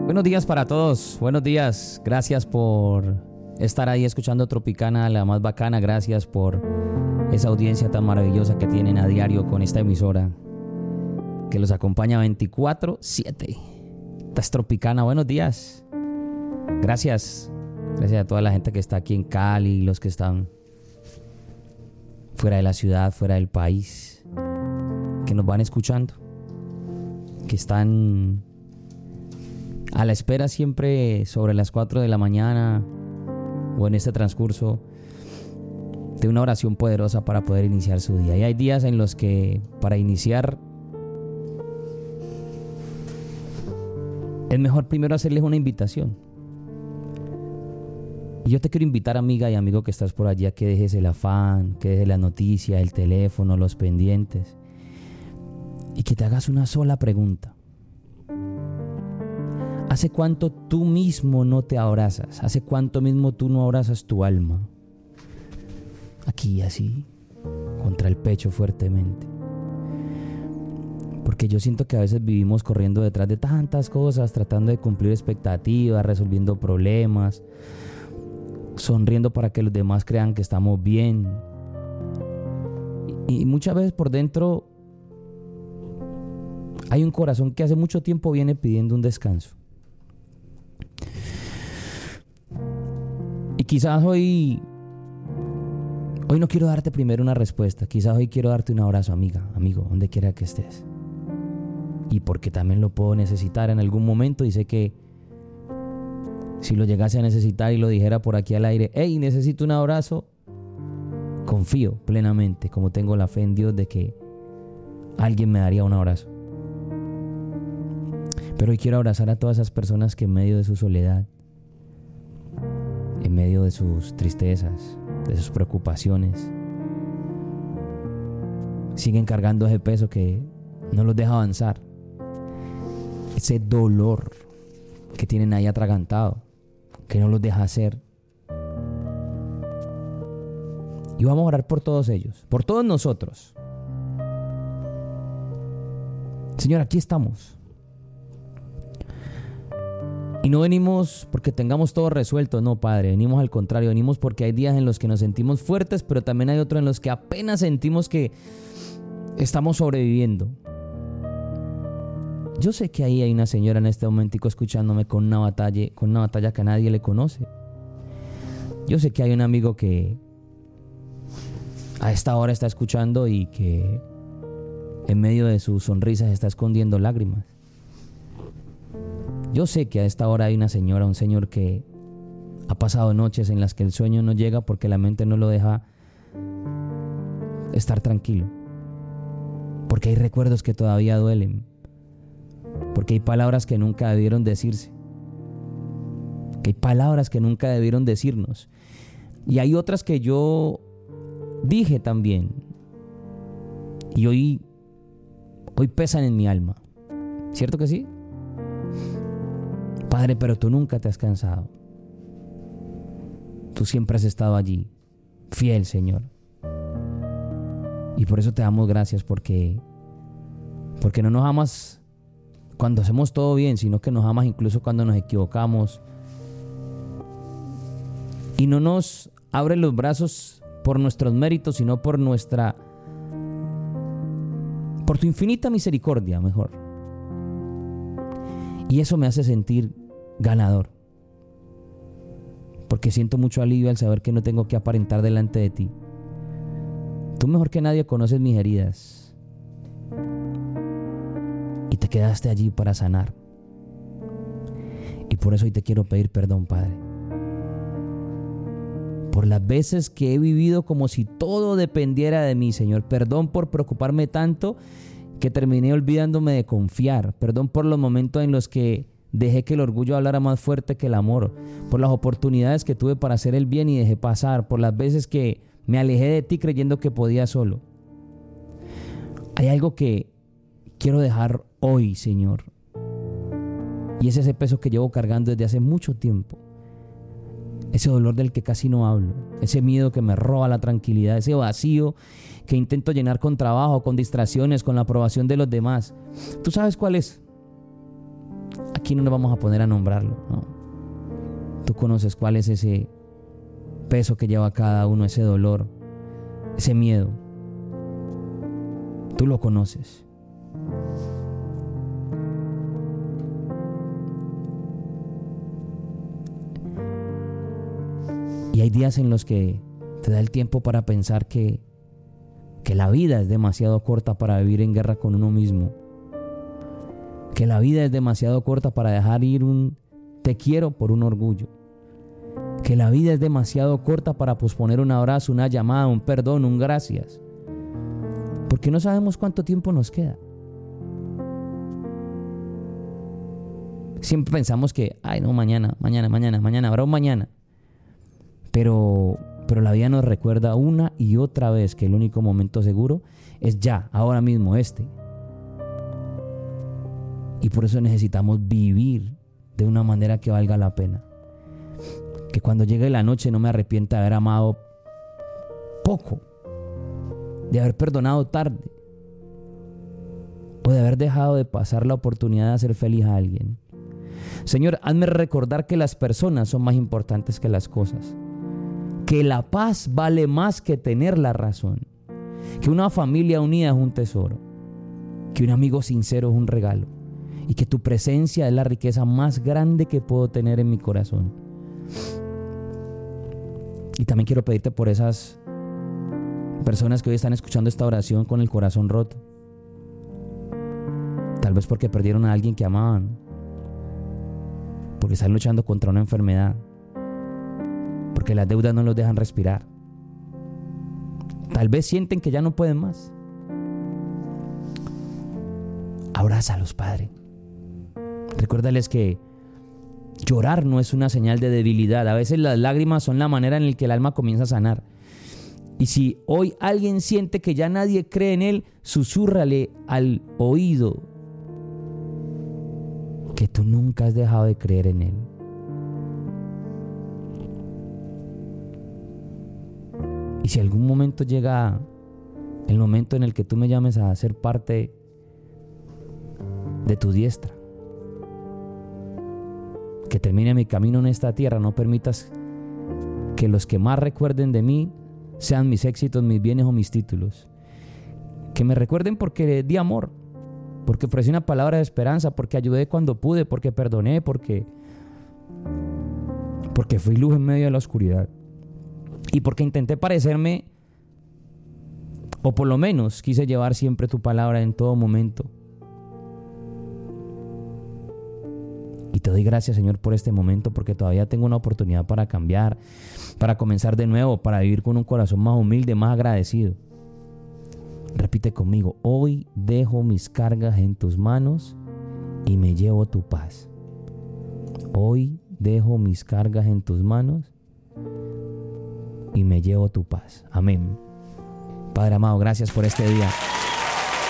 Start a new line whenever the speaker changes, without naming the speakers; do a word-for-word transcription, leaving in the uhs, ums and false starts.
Buenos días para todos, buenos días. Gracias por estar ahí escuchando Tropicana, la más bacana. Gracias por esa audiencia tan maravillosa que tienen a diario con esta emisora que los acompaña veinticuatro siete. Esta es Tropicana, buenos días. Gracias, gracias a toda la gente que está aquí en Cali, los que están fuera de la ciudad, fuera del país, que nos van escuchando, que están a la espera siempre sobre las cuatro de la mañana o en este transcurso de una oración poderosa para poder iniciar su día. Y hay días en los que para iniciar es mejor primero hacerles una invitación. Y yo te quiero invitar, amiga y amigo que estás por allí, a que dejes el afán, que dejes la noticia, el teléfono, los pendientes, y que te hagas una sola pregunta. ¿Hace cuánto tú mismo no te abrazas? ¿Hace cuánto mismo tú no abrazas tu alma? Aquí, así, contra el pecho fuertemente. Porque yo siento que a veces vivimos corriendo detrás de tantas cosas, tratando de cumplir expectativas, resolviendo problemas, sonriendo para que los demás crean que estamos bien. Y muchas veces por dentro hay un corazón que hace mucho tiempo viene pidiendo un descanso. Y quizás hoy, hoy no quiero darte primero una respuesta. Quizás hoy quiero darte un abrazo, amiga, amigo, donde quiera que estés. Y porque también lo puedo necesitar en algún momento. Y sé que si lo llegase a necesitar y lo dijera por aquí al aire, hey, necesito un abrazo, confío plenamente, como tengo la fe en Dios, de que alguien me daría un abrazo. Pero hoy quiero abrazar a todas esas personas que en medio de su soledad, en medio de sus tristezas, de sus preocupaciones, siguen cargando ese peso que no los deja avanzar, ese dolor que tienen ahí atragantado, que no los deja hacer. Y vamos a orar por todos ellos, por todos nosotros. Señor, aquí estamos. Y no venimos porque tengamos todo resuelto, no, Padre, venimos al contrario, venimos porque hay días en los que nos sentimos fuertes, pero también hay otros en los que apenas sentimos que estamos sobreviviendo. Yo sé que ahí hay una señora en este momentico escuchándome con una batalla, con una batalla que a nadie le conoce. Yo sé que hay un amigo que a esta hora está escuchando y que en medio de sus sonrisas está escondiendo lágrimas. Yo sé que a esta hora hay una señora, un señor que ha pasado noches en las que el sueño no llega porque la mente no lo deja estar tranquilo. Porque hay recuerdos que todavía duelen. Porque hay palabras que nunca debieron decirse. Que hay palabras que nunca debieron decirnos. Y hay otras que yo dije también. Y hoy, hoy pesan en mi alma. ¿Cierto que sí? Padre, pero tú nunca te has cansado. Tú siempre has estado allí, fiel, Señor. Y por eso te damos gracias, porque, porque no nos amas cuando hacemos todo bien, sino que nos amas incluso cuando nos equivocamos. Y no nos abres los brazos por nuestros méritos, sino por nuestra, por tu infinita misericordia, mejor. Y eso me hace sentir ganador, porque siento mucho alivio al saber que no tengo que aparentar delante de ti. Tú mejor que nadie conoces mis heridas y te quedaste allí para sanar. Y por eso hoy te quiero pedir perdón, Padre, por las veces que he vivido como si todo dependiera de mí, Señor. Perdón por preocuparme tanto que terminé olvidándome de confiar. Perdón por los momentos en los que dejé que el orgullo hablara más fuerte que el amor. Por las oportunidades que tuve para hacer el bien y dejé pasar. Por las veces que me alejé de ti creyendo que podía solo. Hay algo que quiero dejar hoy, Señor. Y es ese peso que llevo cargando desde hace mucho tiempo. Ese dolor del que casi no hablo. Ese miedo que me roba la tranquilidad. Ese vacío que intento llenar con trabajo, con distracciones, con la aprobación de los demás. ¿Tú sabes cuál es? aquí no nos vamos a poner a nombrarlo, no. Tú conoces cuál es ese peso que lleva cada uno, ese dolor, ese miedo. Tú lo conoces. Y hay días en los que te da el tiempo para pensar que, que la vida es demasiado corta para vivir en guerra con uno mismo. Que la vida es demasiado corta para dejar ir un te quiero por un orgullo. Que la vida es demasiado corta para posponer un abrazo, una llamada, un perdón, un gracias. Porque no sabemos cuánto tiempo nos queda. Siempre pensamos que, ay no, mañana, mañana, mañana, mañana, habrá un mañana. Pero, pero la vida nos recuerda una y otra vez que el único momento seguro es ya, ahora mismo, este. Y por eso necesitamos vivir de una manera que valga la pena. Que cuando llegue la noche no me arrepienta de haber amado poco, de haber perdonado tarde, o de haber dejado de pasar la oportunidad de hacer feliz a alguien. Señor, hazme recordar que las personas son más importantes que las cosas, que la paz vale más que tener la razón, que una familia unida es un tesoro, que un amigo sincero es un regalo, y que tu presencia es la riqueza más grande que puedo tener en mi corazón. Y también quiero pedirte por esas personas que hoy están escuchando esta oración con el corazón roto. Tal vez porque perdieron a alguien que amaban, porque están luchando contra una enfermedad, porque las deudas no los dejan respirar. Tal vez sienten que ya no pueden más. Abrázalos, Padre. Recuérdales que llorar no es una señal de debilidad. A veces las lágrimas son la manera en la que el alma comienza a sanar. Y si hoy alguien siente que ya nadie cree en él, susúrrale al oído que tú nunca has dejado de creer en él. Y si algún momento llega el momento en el que tú me llames a ser parte de tu diestra, que termine mi camino en esta tierra, no permitas que los que más recuerden de mí sean mis éxitos, mis bienes o mis títulos. Que me recuerden porque di amor, porque ofrecí una palabra de esperanza, porque ayudé cuando pude, porque perdoné, porque, porque fui luz en medio de la oscuridad. Y porque intenté parecerme, o por lo menos quise llevar siempre tu palabra en todo momento. Y te doy gracias, Señor, por este momento, porque todavía tengo una oportunidad para cambiar, para comenzar de nuevo, para vivir con un corazón más humilde, más agradecido. Repite conmigo: hoy dejo mis cargas en tus manos y me llevo tu paz. Hoy dejo mis cargas en tus manos y me llevo tu paz. Amén. Padre amado, gracias por este día.